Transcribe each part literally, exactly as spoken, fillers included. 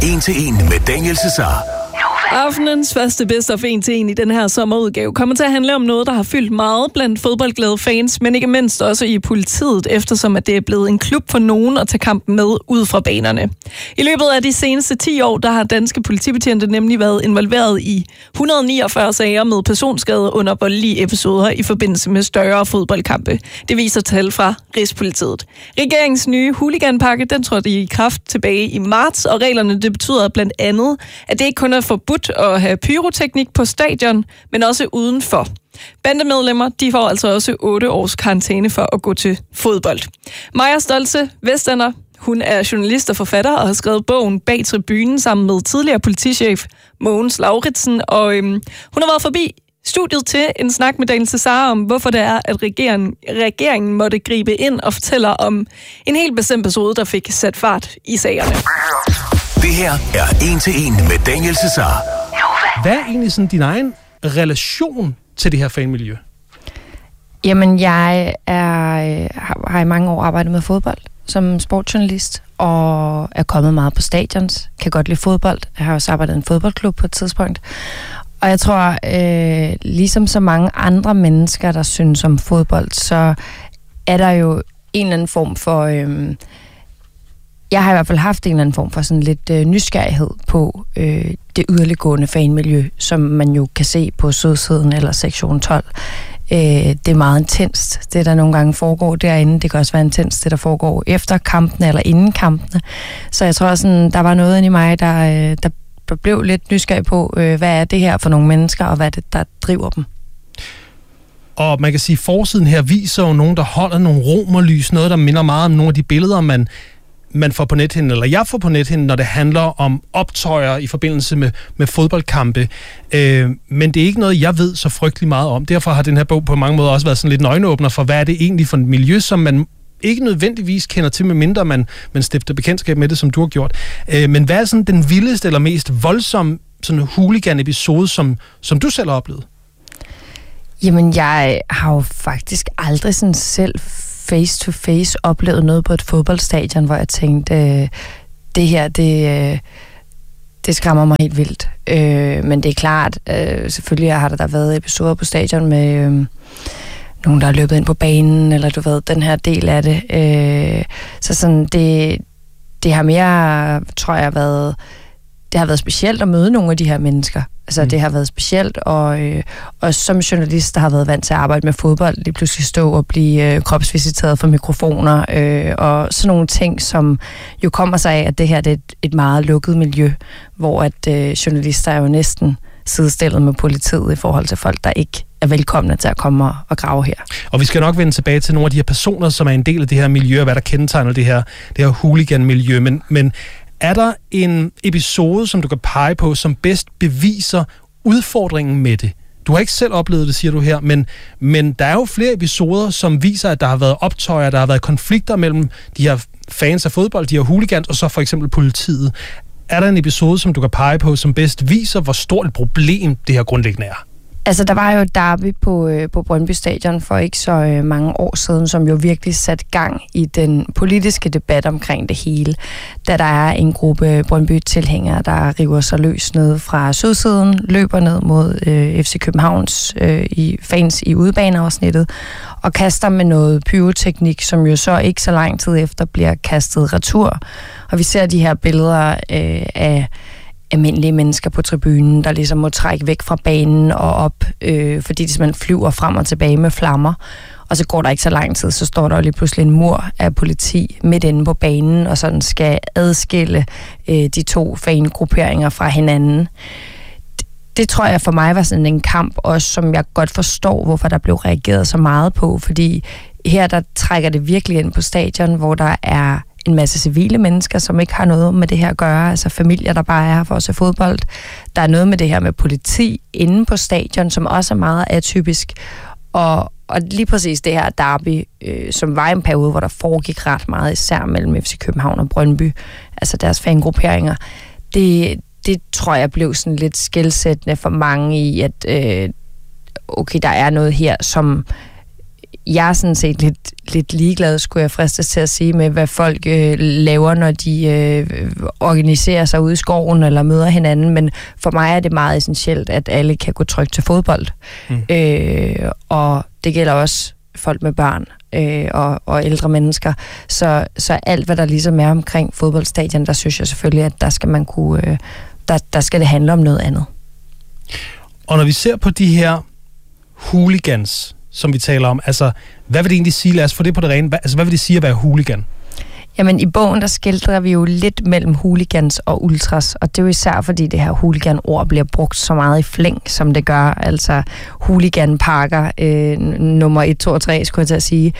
En til en med Daniel Cesar. Aftenens første Best of en til en i den her sommerudgave kommer til at handle om noget, der har fyldt meget blandt fodboldglade fans, men ikke mindst også i politiet, eftersom at det er blevet en klub for nogen at tage kampen med ud fra banerne. I løbet af de seneste ti år, der har danske politibetjente nemlig været involveret i et hundrede og niogfyrre sager med personskade under voldelige episoder i forbindelse med større fodboldkampe. Det viser tal fra Rigspolitiet. Regeringens nye hooliganpakke, den trådte i kraft tilbage i marts, og reglerne det betyder blandt andet, at det ikke kun er forbudt at have pyroteknik på stadion, men også udenfor. Bandemedlemmer, de får altså også otte års karantæne for at gå til fodbold. Maja Stoltze Vestander, hun er journalist og forfatter og har skrevet bogen Bag Tribunen sammen med tidligere politichef Mogens Lauritsen, og øhm, hun har været forbi studiet til en snak med Daniel Cesar om, hvorfor det er, at regeringen, regeringen måtte gribe ind og fortæller om en helt bestemt episode, der fik sat fart i sagerne. Det her er En til en med Daniel Cesar. Hvad er egentlig sådan din egen relation til det her fanmiljø? Jamen, jeg er, har i mange år arbejdet med fodbold som sportsjournalist, og er kommet meget på stadions. Kan godt lide fodbold. Jeg har også arbejdet i en fodboldklub på et tidspunkt. Og jeg tror, øh, ligesom så mange andre mennesker, der synes om fodbold, så er der jo en eller anden form for... Øh, Jeg har i hvert fald haft en eller anden form for sådan lidt øh, nysgerrighed på øh, det yderliggående fanmiljø, som man jo kan se på Sydsiden eller sektion tolv. Øh, det er meget intenst, det der nogle gange foregår derinde. Det kan også være intenst, det der foregår efter kampene eller inden kampene. Så jeg tror sådan, der var noget inde i mig, der, øh, der, der blev lidt nysgerrig på, øh, hvad er det her for nogle mennesker, og hvad er det, der driver dem. Og man kan sige, at forsiden her viser jo nogen, der holder nogle romerlys, noget, der minder meget om nogle af de billeder, man man får på nethinden, eller jeg får på nethinden, når det handler om optøjer i forbindelse med, med fodboldkampe. Øh, men det er ikke noget, jeg ved så frygtelig meget om. Derfor har den her bog på mange måder også været sådan lidt øjenåbner for, hvad er det egentlig for et miljø, som man ikke nødvendigvis kender til, med mindre man, man stifter bekendtskab med det, som du har gjort. Øh, men hvad er sådan den vildeste eller mest voldsomme sådan hooligan-episode, som, som du selv har oplevet? Jamen, jeg har jo faktisk aldrig sådan selv face-to-face oplevet noget på et fodboldstadion, hvor jeg tænkte, øh, det her, det, øh, det skræmmer mig helt vildt. Øh, men det er klart, øh, selvfølgelig har der, der været episoder på stadion med øh, nogen, der har løbet ind på banen, eller du ved, den her del af det. Øh, så sådan, det, det har mere, tror jeg, været, det har været specielt at møde nogle af de her mennesker. Altså, mm. det har været specielt, og, øh, og som journalist, der har været vant til at arbejde med fodbold, lige pludselig stå og blive øh, kropsvisiteret for mikrofoner, øh, og sådan nogle ting, som jo kommer sig af, at det her det er et, et meget lukket miljø, hvor at øh, journalister er jo næsten sidestillet med politiet i forhold til folk, der ikke er velkomne til at komme og, og grave her. Og vi skal nok vende tilbage til nogle af de her personer, som er en del af det her miljø, og hvad der kendetegner det her, det her hooligan-miljø, men, men er der en episode, som du kan pege på, som bedst beviser udfordringen med det? Du har ikke selv oplevet det, siger du her, men, men der er jo flere episoder, som viser, at der har været optøjer, der har været konflikter mellem de her fans af fodbold, de her hooligans, og så for eksempel politiet. Er der en episode, som du kan pege på, som bedst viser, hvor stort et problem det her grundlæggende er? Altså, der var jo et derby på, øh, på Brøndby Stadion for ikke så øh, mange år siden, som jo virkelig satte gang i den politiske debat omkring det hele. Da der er en gruppe Brøndby-tilhængere, der river sig løs ned fra sydsiden, løber ned mod øh, F C Københavns øh, i, fans i udebaneafsnittet, og kaster med noget pyroteknik, som jo så ikke så lang tid efter bliver kastet retur. Og vi ser de her billeder øh, af almindelige mennesker på tribunen, der ligesom må trække væk fra banen og op, øh, fordi de simpelthen flyver frem og tilbage med flammer. Og så går der ikke så lang tid, så står der jo lige pludselig en mur af politi midt inde på banen, og sådan skal adskille øh, de to fangrupperinger fra hinanden. Det, det tror jeg for mig var sådan en kamp også, som jeg godt forstår, hvorfor der blev reageret så meget på, fordi her der trækker det virkelig ind på stadion, hvor der er en masse civile mennesker, som ikke har noget med det her at gøre, altså familier, der bare er her for at se fodbold. Der er noget med det her med politi inde på stadion, som også er meget atypisk. Og, og lige præcis det her derby, øh, som var en periode, hvor der foregik ret meget, især mellem F C København og Brøndby, altså deres fangrupperinger, det, det tror jeg blev sådan lidt skelsættende for mange i, at øh, okay, der er noget her, som jeg er sådan set lidt, lidt ligeglad, skulle jeg fristes til at sige, med hvad folk øh, laver, når de øh, organiserer sig ude i skoven eller møder hinanden, men for mig er det meget essentielt, at alle kan gå trygt til fodbold. Mm. Øh, og det gælder også folk med børn øh, og, og ældre mennesker. Så, så alt, hvad der ligesom er omkring fodboldstadion, der synes jeg selvfølgelig, at der skal man kunne, øh, der, der skal det handle om noget andet. Og når vi ser på de her hooligans, som vi taler om, altså, hvad vil det egentlig sige? Lad os få det på det rene. Hvad, altså, hvad vil det sige at være hooligan? Jamen, i bogen, der skildrer vi jo lidt mellem hooligans og ultras, og det er jo især, fordi det her hooligan-ord bliver brugt så meget i flæng, som det gør. Altså, hooligan-pakker, øh, nummer et, to og tre, skulle jeg til at sige.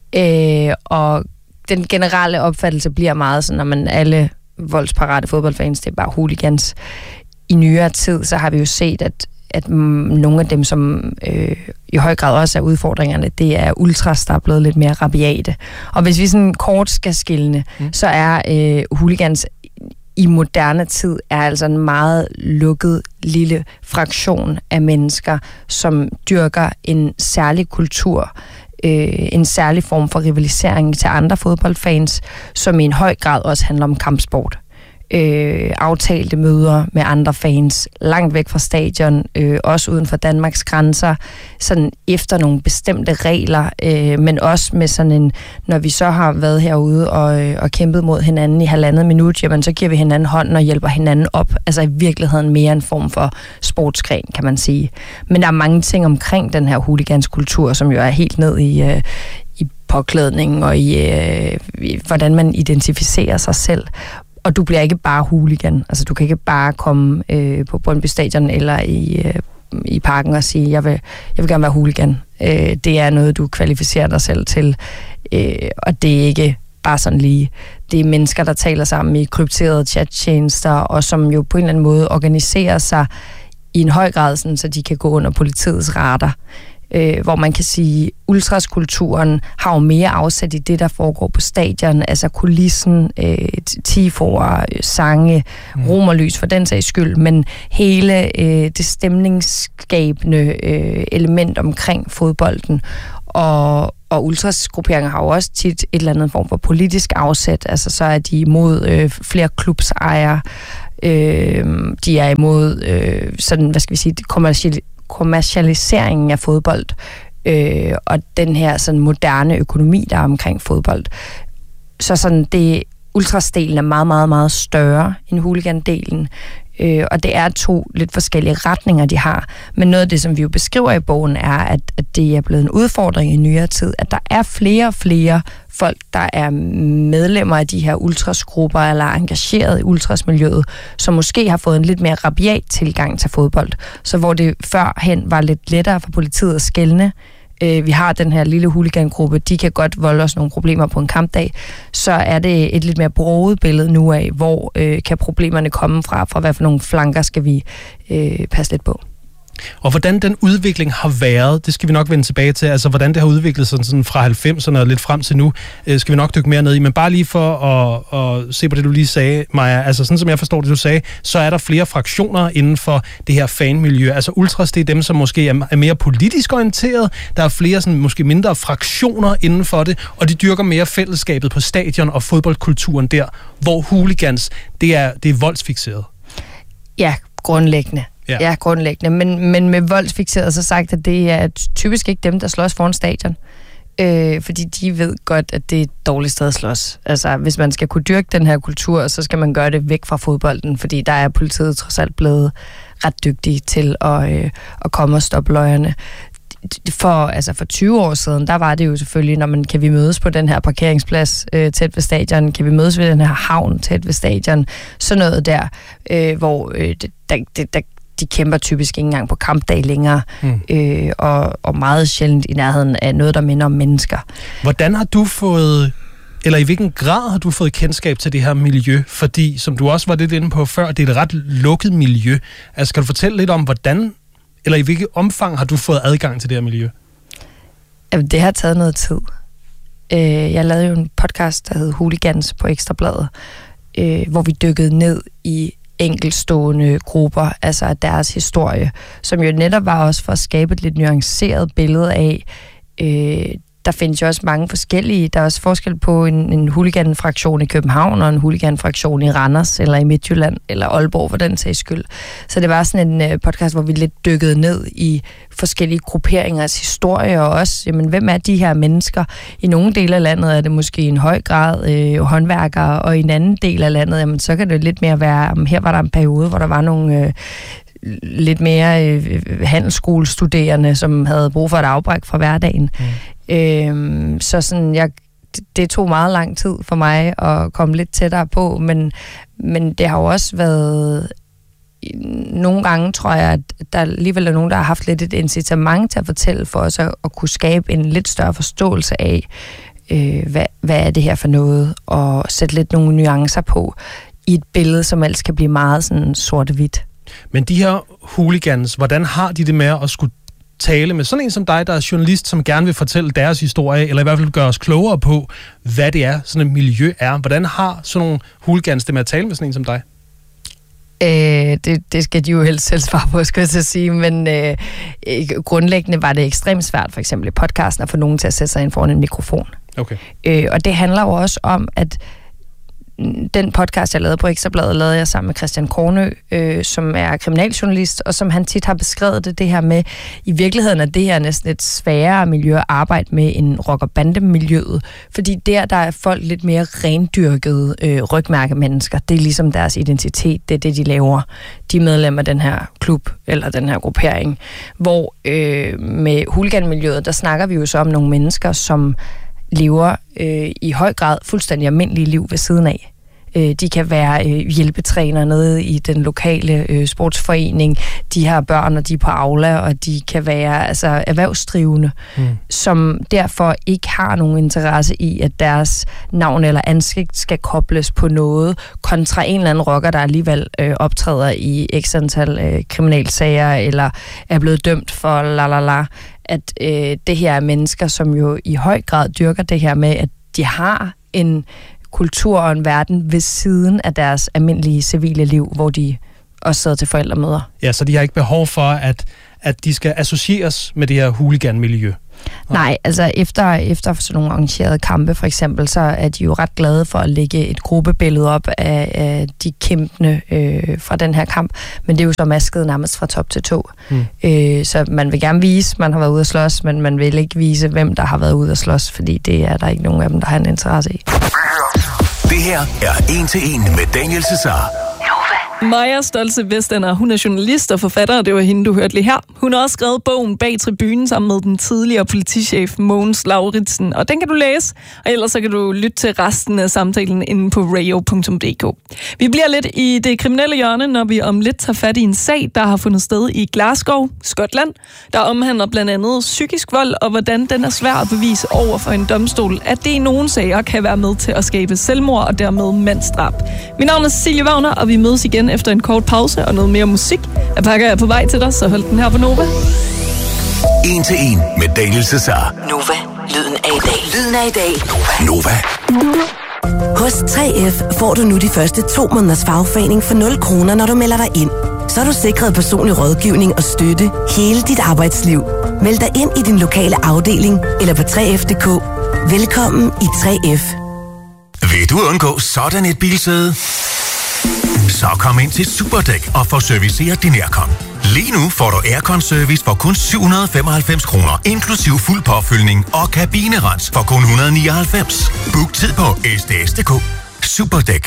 Øh, og den generelle opfattelse bliver meget sådan, når man alle voldsparate fodboldfans, det er bare hooligans. I nyere tid, så har vi jo set, at at nogle af dem, som øh, i høj grad også er udfordringerne, det er ultras, der er blevet lidt mere rabiate. Og hvis vi sådan kort skal skille, mm. så er øh, hooligans i moderne tid er altså en meget lukket lille fraktion af mennesker, som dyrker en særlig kultur, øh, en særlig form for rivalisering til andre fodboldfans, som i en høj grad også handler om kampsport. Øh, aftalte møder med andre fans langt væk fra stadion, øh, også uden for Danmarks grænser, sådan efter nogle bestemte regler, øh, men også med sådan en, når vi så har været herude og, øh, og kæmpet mod hinanden i halvandet minut, jamen så giver vi hinanden hånden og hjælper hinanden op. Altså i virkeligheden mere en form for sportsgren, kan man sige. Men der er mange ting omkring den her hooliganskultur, som jo er helt ned i, øh, i påklædning og i, øh, i hvordan man identificerer sig selv. Og du bliver ikke bare hooligan. Altså, du kan ikke bare komme øh, på Brøndby Stadion eller i, øh, i parken og sige, jeg vil, jeg vil gerne være hooligan. Øh, det er noget, du kvalificerer dig selv til. Øh, og det er ikke bare sådan lige. Det er mennesker, der taler sammen i krypterede chattjenester, og som jo på en eller anden måde organiserer sig i en høj grad, sådan, så de kan gå under politiets radar. Øh, hvor man kan sige, ultraskulturen har jo mere afsat i det, der foregår på stadion, altså kulissen, øh, tifoer, øh, sange, mm. romerlys for den sags skyld, men hele øh, det stemningsskabende øh, element omkring fodbolden. Og, og ultrasgrupperinger har jo også tit et eller andet form for politisk afsæt, altså så er de imod øh, flere klubsejere, øh, de er imod øh, sådan, hvad skal vi sige, kommercielle kommercialiseringen af fodbold, øh, og den her sådan moderne økonomi, der er omkring fodbold. Så sådan det, ultrasdelen er meget, meget, meget større end hooligandelen, øh, og det er to lidt forskellige retninger, de har. Men noget af det, som vi jo beskriver i bogen, er, at, at det er blevet en udfordring i nyere tid, at der er flere og flere folk, der er medlemmer af de her ultrasgrupper eller er engageret i ultrasmiljøet, som måske har fået en lidt mere rabiat tilgang til fodbold. Så hvor det førhen var lidt lettere for politiet at skelne, øh, vi har den her lille hooligangruppe, de kan godt volde os nogle problemer på en kampdag, så er det et lidt mere broget billede nu af, hvor øh, kan problemerne komme fra, fra hvad for nogle flanker skal vi øh, passe lidt på. Og hvordan den udvikling har været, det skal vi nok vende tilbage til. Altså, hvordan det har udviklet sig sådan fra halvfemserne og lidt frem til nu, øh, skal vi nok dykke mere ned i. Men bare lige for at, at se på det, du lige sagde, Maja. Altså, sådan som jeg forstår det, du sagde, så er der flere fraktioner inden for det her fanmiljø. Altså, ultras, det er dem, som måske er mere politisk orienteret. Der er flere, sådan, måske mindre fraktioner inden for det, og de dyrker mere fællesskabet på stadion og fodboldkulturen der, hvor hooligans, det er, det er voldsfikseret. Ja, grundlæggende. Ja, ja grundlæggende. Men, men med voldsfikseret så sagt, at det er typisk ikke dem, der slås foran stadion. Øh, fordi de ved godt, at det er et dårligt sted at slås. Altså, hvis man skal kunne dyrke den her kultur, så skal man gøre det væk fra fodbolden, fordi der er politiet trods alt blevet ret dygtige til at, øh, at komme og stoppe løjerne. For, altså for tyve år siden, der var det jo selvfølgelig, når man kan vi mødes på den her parkeringsplads øh, tæt ved stadion, kan vi mødes ved den her havn tæt ved stadion, sådan noget der, øh, hvor øh, der, der, de kæmper typisk ikke engang på kampdag længere, mm. øh, og, og meget sjældent i nærheden af noget, der minder om mennesker. Hvordan har du fået, eller i hvilken grad har du fået kendskab til det her miljø? Fordi, som du også var lidt inde på før, det er et ret lukket miljø. Altså, skal du fortælle lidt om, hvordan, eller i hvilket omfang har du fået adgang til det her miljø? Jamen, det har taget noget tid. Jeg lavede jo en podcast, der hed Hooligans på Ekstra Bladet, hvor vi dykkede ned i enkeltstående grupper, altså af deres historie, som jo netop var også for at skabe et lidt nuanceret billede af øh, der findes jo også mange forskellige. Der er også forskel på en, en hooligan-fraktion i København og en hooligan-fraktion i Randers, eller i Midtjylland, eller Aalborg for den sags skyld. Så det var sådan en uh, podcast, hvor vi lidt dykkede ned i forskellige grupperingers historie, og også, jamen, hvem er de her mennesker? I nogle dele af landet er det måske i en høj grad øh, håndværkere, og i en anden del af landet, jamen, så kan det lidt mere være, jamen, her var der en periode, hvor der var nogle øh, lidt mere øh, handelsskolestuderende, som havde brug for et afbræk fra hverdagen. Mm. Øh, så sådan, jeg, det tog meget lang tid for mig at komme lidt tættere på, men, men det har jo også været... Nogle gange tror jeg, at der alligevel er nogen, der har haft lidt et incitament til at fortælle for os at, at kunne skabe en lidt større forståelse af, øh, hvad, hvad er det her for noget, og sætte lidt nogle nuancer på i et billede, som ellers kan blive meget sådan sort-hvidt. Men de her hooligans, hvordan har de det med at skulle tale med sådan en som dig, der er journalist, som gerne vil fortælle deres historie, eller i hvert fald gøre os klogere på, hvad det er, sådan et miljø er. Hvordan har sådan nogle hooligans det med at tale med sådan en som dig? Øh, det, det skal de jo helst selv svare på, skal jeg så sige, men øh, grundlæggende var det ekstremt svært, for eksempel i podcasten, at få nogen til at sætte sig ind foran en mikrofon. Okay. Øh, og det handler jo også om, at den podcast, jeg lavede på Ekstrabladet, lavede jeg sammen med Christian Kornø, øh, som er kriminaljournalist, og som han tit har beskrevet det, det her med, i virkeligheden er det her næsten et sværere miljø at arbejde med end rock- og bandemiljøet, fordi der, der er folk lidt mere rendyrkede øh, rygmærkemennesker. Det er ligesom deres identitet, det er det, de laver. De er medlemmer af den her klub, eller den her gruppering, hvor øh, med hooliganmiljøet, der snakker vi jo så om nogle mennesker, som lever øh, i høj grad fuldstændig almindelige liv ved siden af. Øh, de kan være øh, hjælpetræner nede i den lokale øh, sportsforening. De har børn, og de er på Aula, og de kan være altså, erhvervsdrivende, mm. som derfor ikke har nogen interesse i, at deres navn eller ansigt skal kobles på noget, kontra en eller anden rocker, der alligevel øh, optræder i x antal øh, kriminalsager, eller er blevet dømt for la la la. At øh, det her er mennesker, som jo i høj grad dyrker det her med, at de har en kultur og en verden ved siden af deres almindelige civile liv, hvor de også sidder til forældremøder. Ja, så de har ikke behov for, at, at de skal associeres med det her hooligan-miljø? Nej, altså efter, efter sådan nogle arrangerede kampe for eksempel, så er de jo ret glade for at lægge et gruppebillede op af, af de kæmpende øh, fra den her kamp, men det er jo så masket nærmest fra top til tå. Mm. Øh, så man vil gerne vise, man har været ude at slås, men man vil ikke vise, hvem der har været ude at slås, fordi det er der ikke nogen af dem, der har en interesse i. Det her er en til en med Daniel Cesar. Maja Stoltze Vestander, hun er journalist og forfatter, og det var hende, du hørte lige her. Hun har også skrevet bogen Bag Tribunen sammen med den tidligere politichef Mogens Lauritsen, og den kan du læse, og ellers så kan du lytte til resten af samtalen inde på radio punktum d k. Vi bliver lidt i det kriminelle hjørne, når vi om lidt tager fat i en sag, der har fundet sted i Glasgow, Skotland, der omhandler blandt andet psykisk vold, og hvordan den er svær at bevise over for en domstol, at det i nogle sager kan være med til at skabe selvmord og dermed mandsdrab. Mit navn er Cecilie Wagner, og vi mødes igen efter en kort pause og noget mere musik. Jeg pakker jer på vej til dig, så hold den her på Nova. En til en med Daniel Cesar. Nova, lyden af i dag. Lyden af i dag. Nova. Hos tre F får du nu de første to måneders fagforening for nul kroner, når du melder dig ind. Så er du sikret personlig rådgivning og støtte hele dit arbejdsliv. Meld dig ind i din lokale afdeling eller på tre F punktum d k. Velkommen i tre F. Vil du undgå sådan et bilsæde? Så kom ind til Superdæk og få serviceret din aircon. Lige nu får du aircon-service for kun syv hundrede og femoghalvfems kroner, inklusiv fuld påfyldning og kabinerens for kun et hundrede og nioghalvfems. Book tid på s d s punktum d k. Superdæk.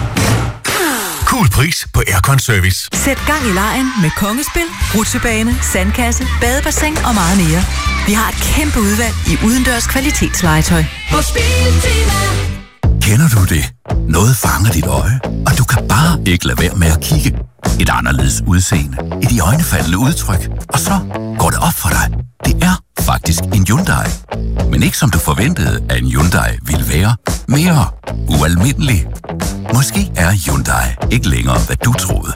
Cool pris på aircon-service. Sæt gang i legen med kongespil, rutsjebane, sandkasse, badebassin og meget mere. Vi har et kæmpe udvalg i udendørs kvalitetslegetøj. På Spilletema. Kender du det? Noget fanger dit øje, og du kan bare ikke lade være med at kigge. Et anderledes udseende, et iøjnefaldende udtryk, og så går det op for dig. Det er faktisk en Hyundai. Men ikke som du forventede, at en Hyundai ville være. Mere ualmindelig. Måske er Hyundai ikke længere, hvad du troede.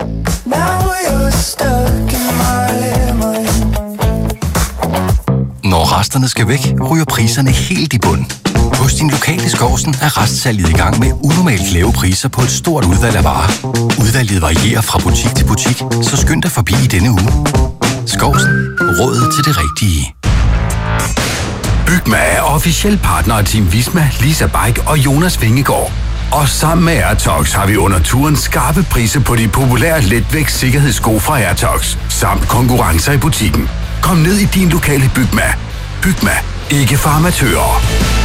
Når resterne skal væk, ryger priserne helt i bund. Hos din lokale Skovsen er restsalget i gang med unormalt lave priser på et stort udvalg af varer. Udvalget varierer fra butik til butik, så skynd dig forbi i denne uge. Skovsen. Rådet til det rigtige. Bygma er officiel partner af Team Visma, Lisa Bike og Jonas Vingegaard. Og sammen med Airtox har vi under turen skarpe priser på de populære letvægt sikkerhedssko fra Airtox, samt konkurrencer i butikken. Kom ned i din lokale Bygma. Bygma. Ikke for amatører.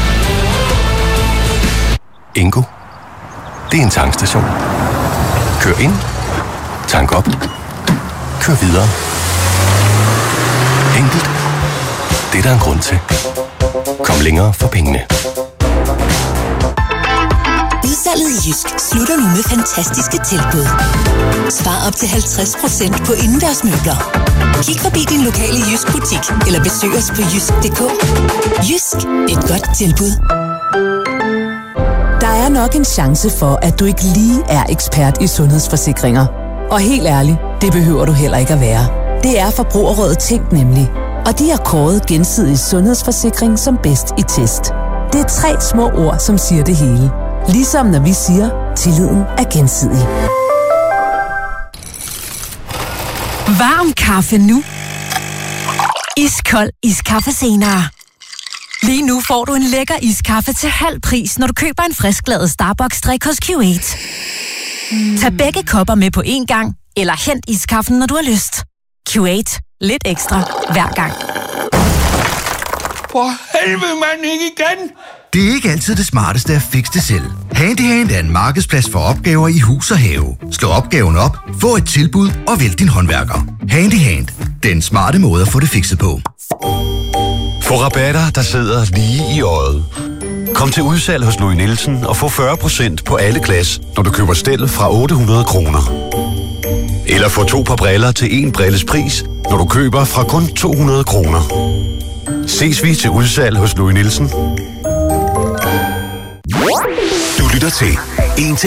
Ingo. Det er en tankstation. Kør ind. Tank op. Kør videre. Enkelt. Det er der en grund til. Kom længere for pengene. Udsalget i Jysk slutter nu med fantastiske tilbud. Spar op til halvtreds procent på indendørsmøbler. Kig forbi din lokale Jysk butik eller besøg os på jysk punktum d k. Jysk. Et godt tilbud. Der er nok en chance for, at du ikke lige er ekspert i sundhedsforsikringer. Og helt ærligt, det behøver du heller ikke at være. Det er Forbrugerrådet Tænk nemlig. Og de har kåret gensidig sundhedsforsikring som bedst i test. Det er tre små ord, som siger det hele. Ligesom når vi siger, tilliden er gensidig. Varm kaffe nu. Iskold iskaffe senere. Lige nu får du en lækker iskaffe til halv pris, når du køber en frisklavet Starbucks-drik hos Q otte. Mm. Tag begge kopper med på én gang, eller hent iskaffen, når du har lyst. Q otte. Lidt ekstra hver gang. For helvede, mand, ikke igen! Det er ikke altid det smarteste at fikse det selv. Handyhand er en markedsplads for opgaver i hus og have. Slå opgaven op, få et tilbud og vælg din håndværker. Handyhand. Den smarte måde at få det fikset på. Få rabatter, der sidder lige i øjet. Kom til udsalg hos Louis Nielsen og få fyrre procent på alle glas, når du køber stel fra otte hundrede kroner. Eller få to par briller til en brilles pris, når du køber fra kun to hundrede kroner. Ses vi til udsalg hos Louis Nielsen. Du lytter til en